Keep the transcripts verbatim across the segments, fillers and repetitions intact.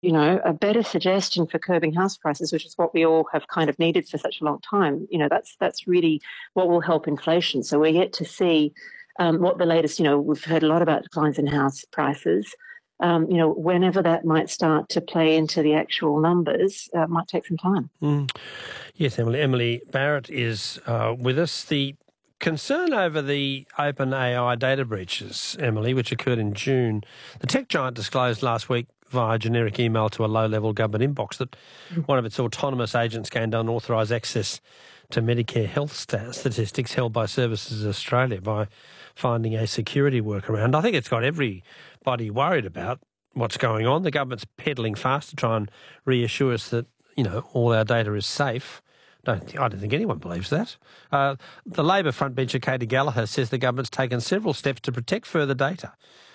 you know, a better suggestion for curbing house prices, which is what we all have kind of needed for such a long time. You know, that's that's really what will help inflation. So we're yet to see um, what the latest, you know, we've heard a lot about declines in house prices. Um, you know, whenever that might start to play into the actual numbers, uh, might take some time. Mm. Yes, Emily. Emily Barrett is uh, with us. The concern over the OpenAI data breaches, Emily, which occurred in June. The tech giant disclosed last week via generic email to a low-level government inbox that one of its autonomous agents gained unauthorised access to Medicare health stat- statistics held by Services Australia by finding a security workaround. I think it's got everybody worried about what's going on. The government's peddling fast to try and reassure us that, you know, all our data is safe. Don't, I don't think anyone believes that. Uh, the Labor frontbencher Katy Gallagher says the government's taken several steps to protect further data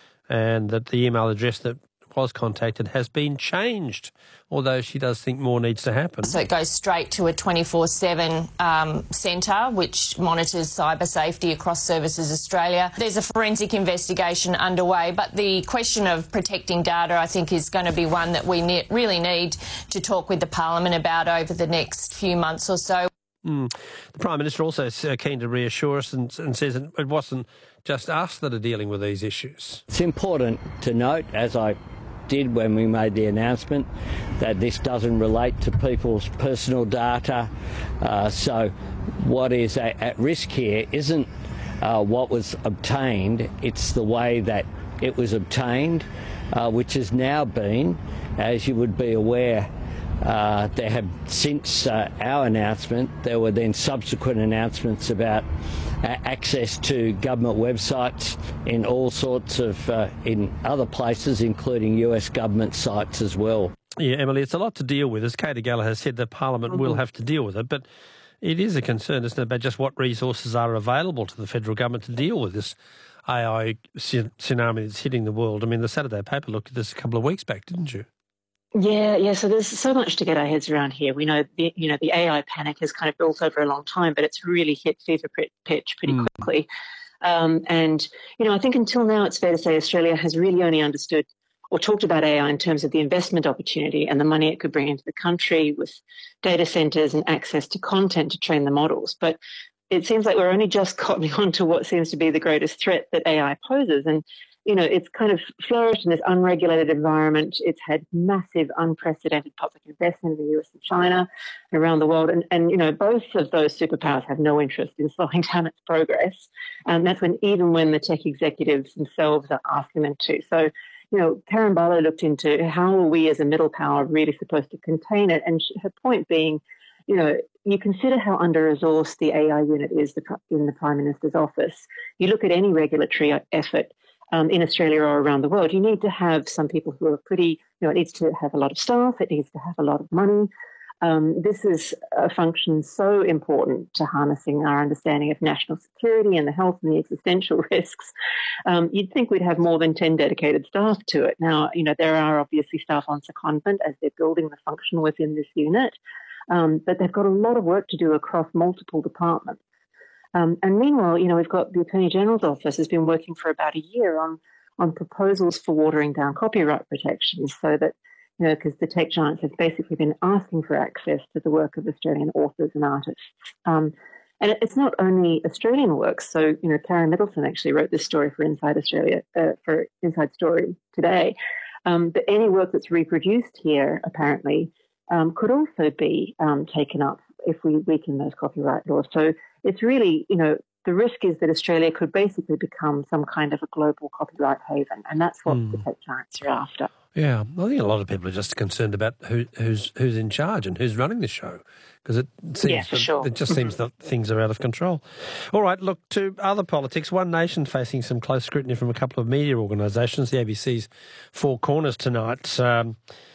and that the email address that was contacted has been changed, although she does think more needs to happen. So it goes straight to a twenty-four seven um, centre which monitors cyber safety across Services Australia. There's a forensic investigation underway, but the question of protecting data, I think, is going to be one that we ne- really need to talk with the Parliament about over the next few months or so. Mm. The Prime Minister also is keen to reassure us and, and says it wasn't just us that are dealing with these issues. It's important to note, as I did when we made the announcement, that this doesn't relate to people's personal data. Uh, so what is a, at risk here isn't uh, what was obtained, it's the way that it was obtained, uh, which has now been, as you would be aware, Uh, there have since uh, our announcement, there were then subsequent announcements about uh, access to government websites in all sorts of, uh, in other places, including U S government sites as well. Yeah, Emily, it's a lot to deal with. As Katy Gallagher said, the Parliament mm-hmm. will have to deal with it, but it is a concern, isn't it, about just what resources are available to the federal government to deal with this A I tsunami that's hitting the world. I mean, the Saturday paper looked at this a couple of weeks back, didn't you? Yeah, yeah. So there's so much to get our heads around here. We know, the, you know, the A I panic has kind of built over a long time, but it's really hit fever pitch pretty mm. quickly. Um, and, you know, I think until now it's fair to say Australia has really only understood or talked about A I in terms of the investment opportunity and the money it could bring into the country with data centres and access to content to train the models. But it seems like we're only just cottoning on to what seems to be the greatest threat that A I poses. And you know, it's kind of flourished in this unregulated environment. It's had massive, unprecedented public investment in the U S and China and around the world. And, and, you know, both of those superpowers have no interest in slowing down its progress. And that's when, even when the tech executives themselves are asking them to. So, you know, Karen Barlow looked into how are we as a middle power really supposed to contain it? And she, her point being, you know, you consider how under-resourced the A I unit is in the Prime Minister's office. You look at any regulatory effort, Um, in Australia or around the world, you need to have some people who are pretty, you know, it needs to have a lot of staff, it needs to have a lot of money. Um, this is a function so important to harnessing our understanding of national security and the health and the existential risks. Um, you'd think we'd have more than ten dedicated staff to it. Now, you know, there are obviously staff on secondment as they're building the function within this unit, um, but they've got a lot of work to do across multiple departments. Um, and meanwhile, you know, we've got the Attorney General's office has been working for about a year on on proposals for watering down copyright protections so that, you know, because the tech giants have basically been asking for access to the work of Australian authors and artists. Um, and it, it's not only Australian works. So, you know, Karen Middleton actually wrote this story for Inside Australia, uh, for Inside Story today. Um, but any work that's reproduced here, apparently, um, could also be um, taken up if we weaken those copyright laws. So it's really, you know, the risk is that Australia could basically become some kind of a global copyright haven, and that's what mm. the tech giants are after. Yeah, I think a lot of people are just concerned about who, who's who's in charge and who's running the show, because it seems yeah, for that, sure. it just seems that things are out of control. All right, look, to other politics. One Nation facing some close scrutiny from a couple of media organisations. The A B C's Four Corners tonight um,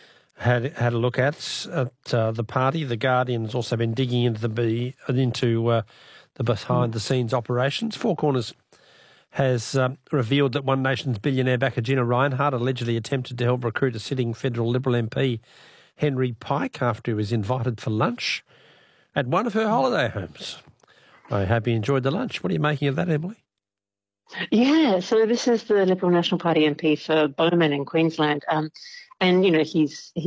had had a look at at uh, the party. The Guardian's also been digging into the into uh, the behind-the-scenes operations. Four Corners has um, revealed that One Nation's billionaire backer Gina Rinehart allegedly attempted to help recruit a sitting federal Liberal M P, Henry Pike, after he was invited for lunch at one of her holiday homes. I hope he enjoyed the lunch. What are you making of that, Emily? Yeah, so this is the Liberal National Party M P for Bowman in Queensland. Um, and, you know, he's...